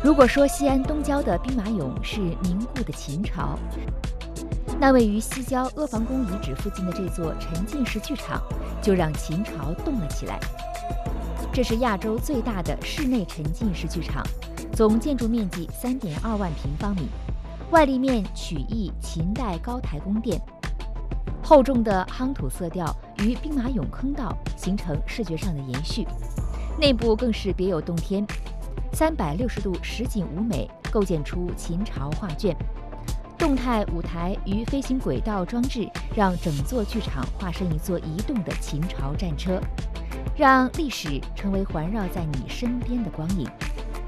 如果说西安东郊的兵马俑是凝固的秦朝，那位于西郊阿房宫遗址附近的这座沉浸式剧场，就让秦朝动了起来。这是亚洲最大的室内沉浸式剧场，总建筑面积3.2万平方米，外立面取意秦代高台宫殿，厚重的夯土色调与兵马俑坑道形成视觉上的延续，内部更是别有洞天，360度实景舞美构建出秦朝画卷。动态舞台与飞行轨道装置让整座剧场化身一座移动的秦朝战车，让历史成为环绕在你身边的光影。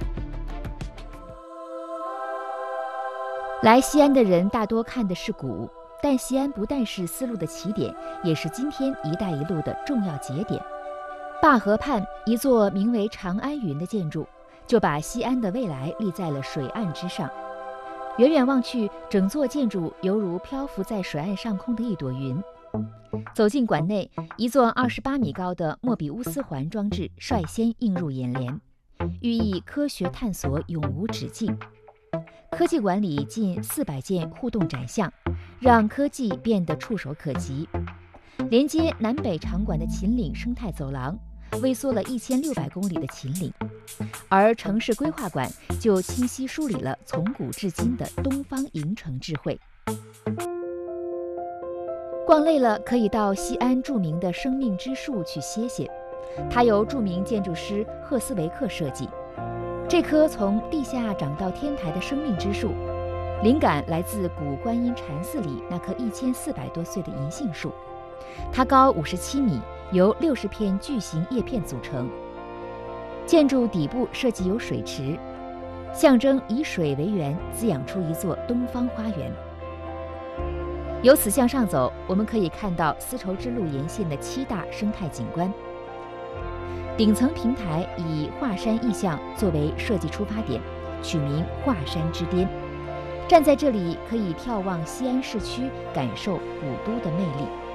来西安的人大多看的是古，但西安不但是丝路的起点，也是今天“一带一路”的重要节点。灞河畔一座名为长安云的建筑，就把西安的未来立在了水岸之上。远远望去，整座建筑犹如漂浮在水岸上空的一朵云。走进馆内，一座28米高的莫比乌斯环装置率先映入眼帘，寓意科学探索永无止境。科技馆里近400件互动展项，让科技变得触手可及。连接南北场馆的秦岭生态走廊微缩了1600公里的秦岭，而城市规划馆就清晰梳理了从古至今的东方营城智慧。逛累了，可以到西安著名的生命之树去歇歇，它由著名建筑师赫斯维克设计。这棵从地下长到天台的生命之树，灵感来自古观音禅寺里那棵1400多岁的银杏树。它高57米，由60片巨型叶片组成。建筑底部设计有水池，象征以水为源，滋养出一座东方花园。由此向上走，我们可以看到丝绸之路沿线的7大生态景观。顶层平台以华山意象作为设计出发点，取名华山之巅。站在这里，可以眺望西安市区，感受古都的魅力。